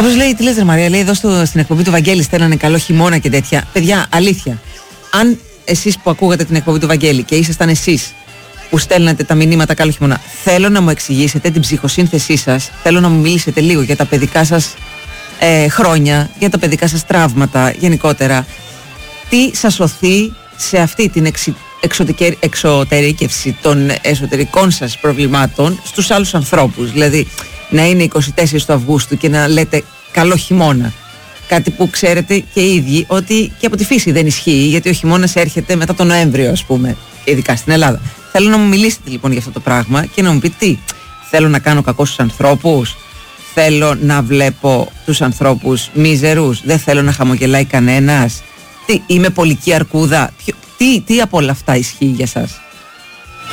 Κάποιος λέει, τι λες ρε Μαρία, λέει εδώ στην εκπομπή του Βαγγέλη στέλνανε καλό χειμώνα και τέτοια. Παιδιά, αλήθεια. Αν εσείς που ακούγατε την εκπομπή του Βαγγέλη και ήσασταν εσείς που στέλνατε τα μηνύματα καλό χειμώνα, θέλω να μου εξηγήσετε την ψυχοσύνθεσή σας. Θέλω να μου μιλήσετε λίγο για τα παιδικά σας χρόνια, για τα παιδικά σας τραύματα γενικότερα. Τι σας οθεί σε αυτή την εξωτερήκευση των εσωτερικών σας προβλημάτων στους άλλους ανθρώπους. Δηλαδή να είναι 24 του Αυγούστου και να λέτε καλό χειμώνα. Κάτι που ξέρετε και οι ίδιοι ότι και από τη φύση δεν ισχύει, γιατί ο χειμώνας έρχεται μετά τον Νοέμβριο, ας πούμε, ειδικά στην Ελλάδα. Θέλω να μου μιλήσετε λοιπόν για αυτό το πράγμα και να μου πείτε τι. Θέλω να κάνω κακό στους ανθρώπους. Θέλω να βλέπω τους ανθρώπους μίζερους. Δεν θέλω να χαμογελάει κανένας. Τι, είμαι πολική αρκούδα. Τι από όλα αυτά ισχύει για σας?